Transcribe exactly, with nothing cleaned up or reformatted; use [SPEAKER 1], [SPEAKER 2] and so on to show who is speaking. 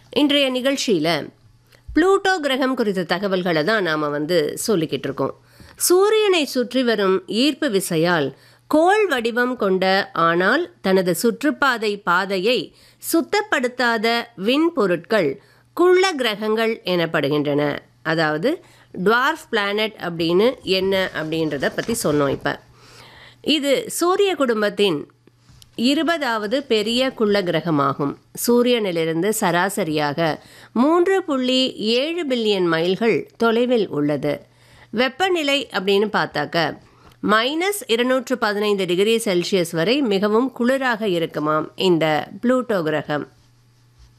[SPEAKER 1] இன்றைய நிகழ்ச்சியில் ப்ளூட்டோ கிரகம் குறித்த தகவல்களை தான் நாம் வந்து சொல்லிக்கிட்டு இருக்கோம். சூரியனை சுற்றி வரும் ஈர்ப்பு விசையால் கோள் வடிவம் கொண்ட ஆனால் தனது சுற்றுப்பாதை பாதையை சுத்தப்படுத்தாத விண்பொருட்கள் குள்ள கிரகங்கள் எனப்படுகின்றன. அதாவது டுவார்ஃப் பிளானட் அப்படின்னு என்ன அப்படின்றத பற்றி சொன்னோம். இப்போ இது சூரிய குடும்பத்தின் இருபதாவது பெரிய குள்ள கிரகமாகும். சூரியனிலிருந்து சராசரியாக மூன்று புள்ளி ஏழு பில்லியன் மைல்கள் தொலைவில் உள்ளது. வெப்பநிலை அப்படின்னு பார்த்தாக்க மைனஸ் இருநூற்று பதினைந்து டிகிரி செல்சியஸ் வரை மிகவும் குளிராக இருக்குமாம் இந்த ப்ளூட்டோ கிரகம்.